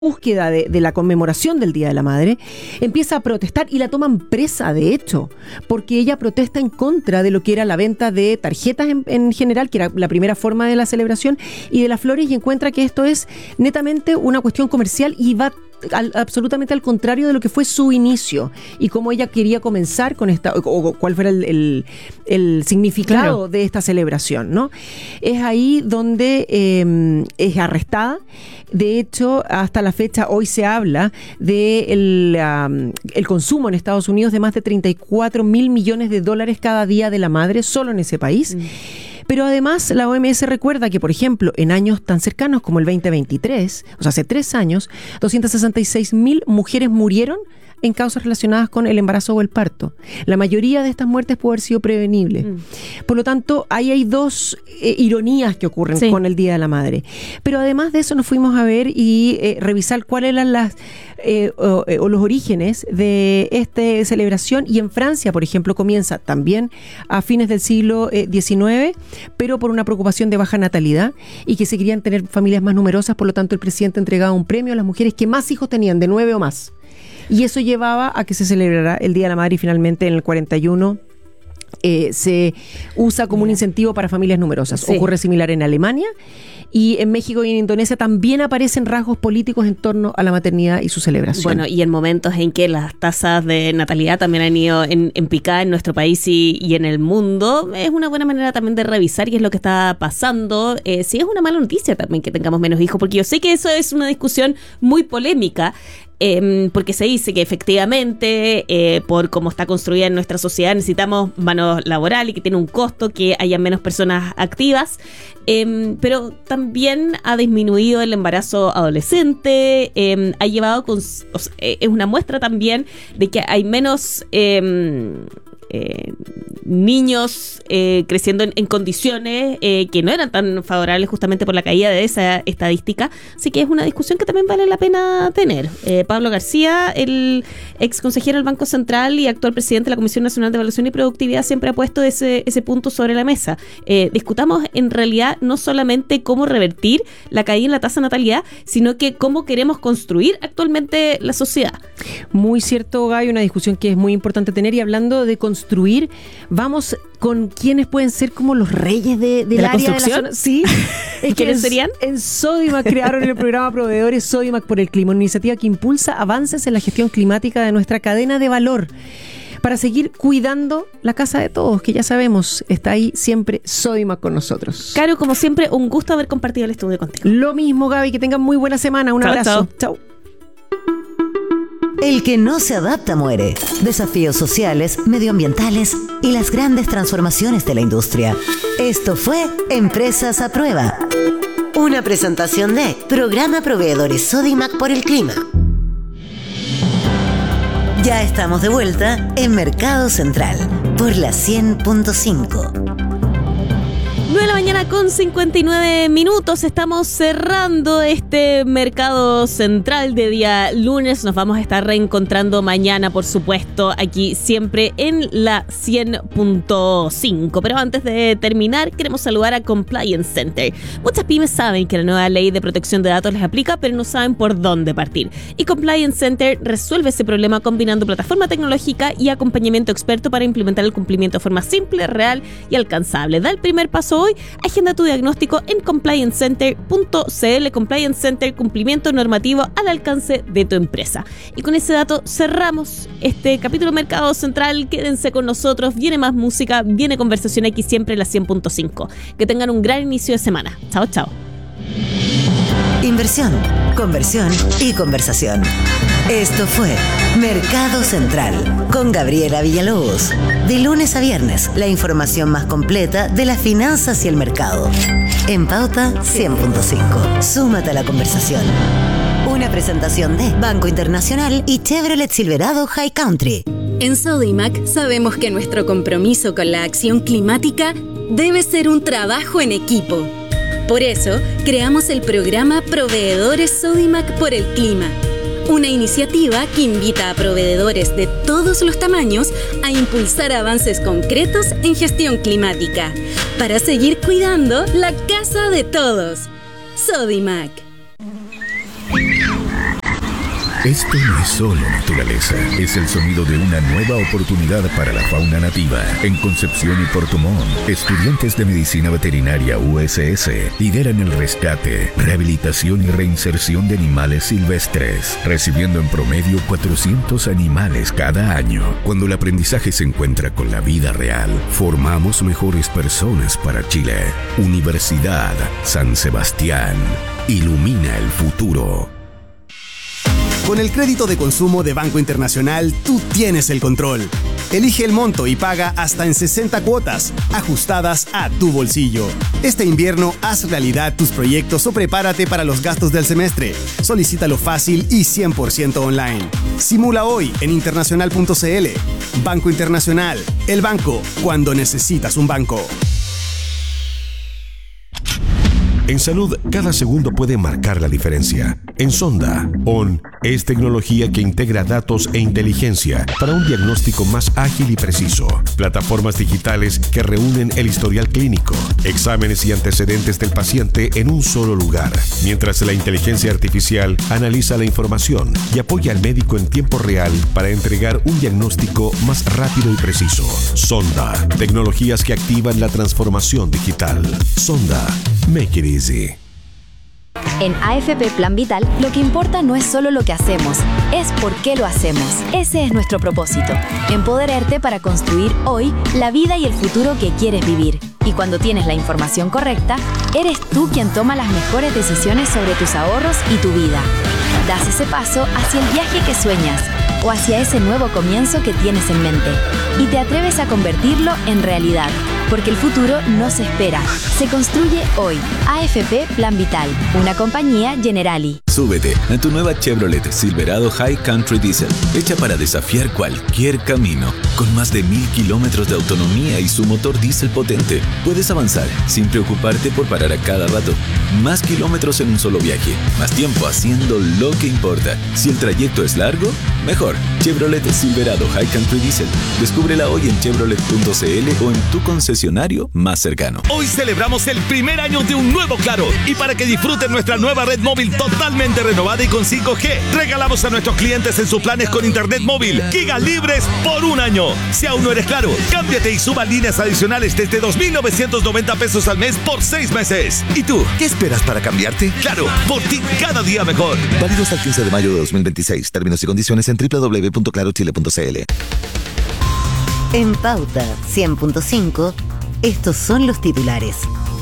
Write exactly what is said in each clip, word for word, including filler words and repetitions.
búsqueda de, de la conmemoración del Día de la Madre, empieza a protestar y la toman presa, de hecho, porque ella protesta en contra de lo que era la venta de tarjetas en, en general, que era la primera forma de la celebración, y de las flores, y encuentra que esto es netamente una cuestión comercial y va Al, absolutamente al contrario de lo que fue su inicio y cómo ella quería comenzar con esta, o, o cuál fuera el, el, el significado claro. de esta celebración, ¿no? Es ahí donde eh, es arrestada. De hecho, hasta la fecha, hoy se habla de el, um, el consumo en Estados Unidos de más de treinta y cuatro mil millones de dólares cada día de la madre, solo en ese país. Mm. Pero además la O M S recuerda que, por ejemplo, en años tan cercanos como el veinte veintitrés, o sea, hace tres años, doscientas sesenta y seis mil mujeres murieron en causas relacionadas con el embarazo o el parto. La mayoría de estas muertes puede haber sido prevenible. Mm. Por lo tanto, ahí hay dos eh, ironías que ocurren sí. con el Día de la Madre. Pero además de eso nos fuimos a ver y eh, revisar cuáles eran las eh, o, o los orígenes de esta celebración. Y en Francia, por ejemplo, comienza también a fines del siglo diecinueve, pero por una preocupación de baja natalidad y que se querían tener familias más numerosas. Por lo tanto, el presidente entregaba un premio a las mujeres que más hijos tenían, de nueve o más. Y eso llevaba a que se celebrara el Día de la Madre y finalmente en el cuarenta y uno eh, se usa como un incentivo para familias numerosas. Sí. Ocurre similar en Alemania y en México y en Indonesia también aparecen rasgos políticos en torno a la maternidad y su celebración. Bueno, y en momentos en que las tasas de natalidad también han ido en, en picada en nuestro país y, y en el mundo, es una buena manera también de revisar qué es lo que está pasando. Eh, si es una mala noticia también que tengamos menos hijos, porque yo sé que eso es una discusión muy polémica. Eh, porque se dice que efectivamente eh, por cómo está construida en nuestra sociedad necesitamos mano laboral y que tiene un costo que haya menos personas activas, eh, pero también ha disminuido el embarazo adolescente, eh, ha llevado con, o sea, es una muestra también de que hay menos eh, Eh, niños eh, creciendo en, en condiciones eh, que no eran tan favorables justamente por la caída de esa estadística, así que es una discusión que también vale la pena tener. eh, Pablo García, el ex consejero del Banco Central y actual presidente de la Comisión Nacional de Evaluación y Productividad, siempre ha puesto ese, ese punto sobre la mesa. Eh, discutamos en realidad no solamente cómo revertir la caída en la tasa de natalidad, sino que cómo queremos construir actualmente la sociedad. Muy cierto, Gaby, una discusión que es muy importante tener. Y hablando de construir construir, vamos con quienes pueden ser como los reyes de, de, ¿De la la construcción? De la zona. Sí. Es ¿Quiénes en, serían? En Sodimac crearon el programa Proveedores Sodimac por el Clima, una iniciativa que impulsa avances en la gestión climática de nuestra cadena de valor para seguir cuidando la casa de todos, que ya sabemos, está ahí siempre Sodimac con nosotros. Caro, como siempre, un gusto haber compartido el estudio contigo. Lo mismo, Gaby, que tengan muy buena semana. Un chau, abrazo. Chao. El que no se adapta muere. Desafíos sociales, medioambientales y las grandes transformaciones de la industria. Esto fue Empresas a Prueba. Una presentación de Programa Proveedores Sodimac por el Clima. Ya estamos de vuelta en Mercado Central por la cien punto cinco. nueve de la mañana con cincuenta y nueve minutos. Estamos cerrando este Mercado Central de día lunes. Nos vamos a estar reencontrando mañana, por supuesto, aquí siempre en la cien punto cinco. Pero antes de terminar, queremos saludar a Compliance Center. Muchas pymes saben que la nueva ley de protección de datos les aplica, pero no saben por dónde partir. Y Compliance Center resuelve ese problema combinando plataforma tecnológica y acompañamiento experto para implementar el cumplimiento de forma simple, real y alcanzable. Da el primer paso hoy. Agenda tu diagnóstico en compliance center punto c l. Compliance Center, cumplimiento normativo al alcance de tu empresa. Y con ese dato cerramos este capítulo Mercado Central. Quédense con nosotros. Viene más música, viene conversación aquí siempre en la cien punto cinco. Que tengan un gran inicio de semana. Chao, chao. Inversión, conversión y conversación. Esto fue Mercado Central con Gabriela Villalobos. De lunes a viernes, la información más completa de las finanzas y el mercado. En Pauta cien punto cinco. Súmate a la conversación. Una presentación de Banco Internacional y Chevrolet Silverado High Country. En Sodimac sabemos que nuestro compromiso con la acción climática debe ser un trabajo en equipo. Por eso, creamos el programa Proveedores Sodimac por el Clima. Una iniciativa que invita a proveedores de todos los tamaños a impulsar avances concretos en gestión climática para seguir cuidando la casa de todos. Sodimac. Esto no es solo naturaleza, es el sonido de una nueva oportunidad para la fauna nativa. En Concepción y Puerto Montt, estudiantes de Medicina Veterinaria U S S lideran el rescate, rehabilitación y reinserción de animales silvestres, recibiendo en promedio cuatrocientos animales cada año. Cuando el aprendizaje se encuentra con la vida real, formamos mejores personas para Chile. Universidad San Sebastián. Ilumina el futuro. Con el crédito de consumo de Banco Internacional, tú tienes el control. Elige el monto y paga hasta en sesenta cuotas, ajustadas a tu bolsillo. Este invierno, haz realidad tus proyectos o prepárate para los gastos del semestre. Solicítalo fácil y cien por ciento online. Simula hoy en internacional punto c l. Banco Internacional, el banco cuando necesitas un banco. En salud, cada segundo puede marcar la diferencia. En Sonda, O N es tecnología que integra datos e inteligencia para un diagnóstico más ágil y preciso. Plataformas digitales que reúnen el historial clínico, exámenes y antecedentes del paciente en un solo lugar, mientras la inteligencia artificial analiza la información y apoya al médico en tiempo real para entregar un diagnóstico más rápido y preciso. Sonda, tecnologías que activan la transformación digital. Sonda, make it easy. En A F P Plan Vital, lo que importa no es solo lo que hacemos, es por qué lo hacemos. Ese es nuestro propósito, empoderarte para construir hoy la vida y el futuro que quieres vivir. Y cuando tienes la información correcta, eres tú quien toma las mejores decisiones sobre tus ahorros y tu vida. Das ese paso hacia el viaje que sueñas o hacia ese nuevo comienzo que tienes en mente y te atreves a convertirlo en realidad, porque el futuro no se espera, se construye hoy. A F P Plan Vital, una compañía Generali. Súbete a tu nueva Chevrolet Silverado High Country Diesel, hecha para desafiar cualquier camino. Con más de mil kilómetros de autonomía y su motor diésel potente, puedes avanzar sin preocuparte por parar a cada rato. Más kilómetros en un solo viaje, más tiempo haciendo lo que importa. Si el trayecto es largo, mejor. Chevrolet Silverado High Country Diesel. Descúbrela hoy en chevrolet punto c l o en tu concesionario más cercano. Hoy celebramos el primer año de un nuevo Claro, y para que disfruten nuestra nueva red móvil totalmente renovada y con cinco G, regalamos a nuestros clientes en sus planes con internet móvil gigas libres por un año. Si aún no eres Claro, cámbiate y suba líneas adicionales desde dos mil novecientos noventa pesos al mes por seis meses. ¿Y tú, qué esperas para cambiarte? Claro, por ti cada día mejor. Válido hasta el quince de mayo de dos mil veintiséis. Términos y condiciones en doble u doble u doble u punto claro chile punto c l. En Pauta cien punto cinco, estos son los titulares.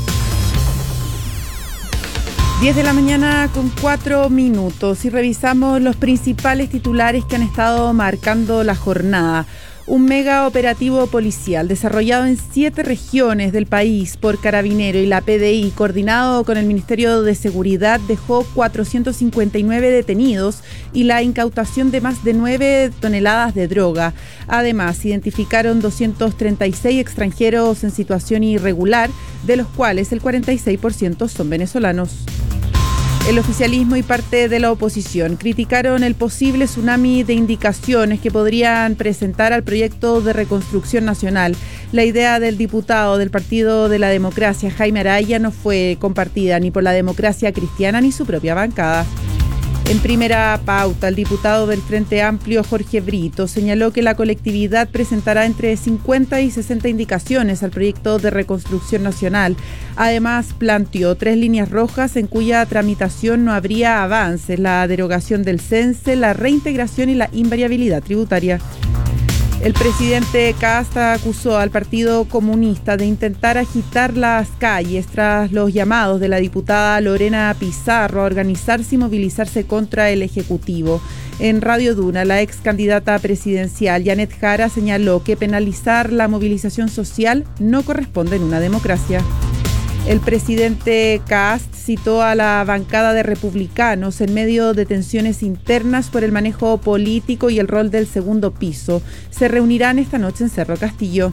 diez de la mañana con cuatro minutos y revisamos los principales titulares que han estado marcando la jornada. Un mega operativo policial desarrollado en siete regiones del país por Carabinero y la P D I, coordinado con el Ministerio de Seguridad, dejó cuatrocientos cincuenta y nueve detenidos y la incautación de más de nueve toneladas de droga. Además, identificaron doscientos treinta y seis extranjeros en situación irregular, de los cuales el cuarenta y seis por ciento son venezolanos. El oficialismo y parte de la oposición criticaron el posible tsunami de indicaciones que podrían presentar al proyecto de reconstrucción nacional. La idea del diputado del Partido de la Democracia, Jaime Araya, no fue compartida ni por la Democracia Cristiana ni su propia bancada. En primera pauta, el diputado del Frente Amplio, Jorge Brito, señaló que la colectividad presentará entre cincuenta y sesenta indicaciones al proyecto de reconstrucción nacional. Además, planteó tres líneas rojas en cuya tramitación no habría avances: la derogación del cense, la reintegración y la invariabilidad tributaria. El presidente Casta acusó al Partido Comunista de intentar agitar las calles tras los llamados de la diputada Lorena Pizarro a organizarse y movilizarse contra el Ejecutivo. En Radio Duna, la ex candidata presidencial Janet Jara señaló que penalizar la movilización social no corresponde en una democracia. El presidente Kast citó a la bancada de republicanos en medio de tensiones internas por el manejo político y el rol del segundo piso. Se reunirán esta noche en Cerro Castillo.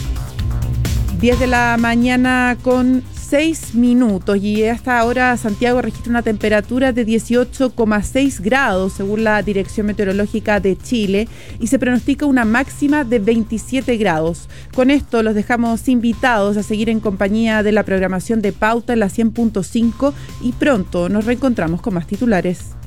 diez de la mañana con seis minutos y hasta ahora Santiago registra una temperatura de dieciocho coma seis grados según la Dirección Meteorológica de Chile y se pronostica una máxima de veintisiete grados. Con esto los dejamos invitados a seguir en compañía de la programación de Pauta en la cien punto cinco y pronto nos reencontramos con más titulares.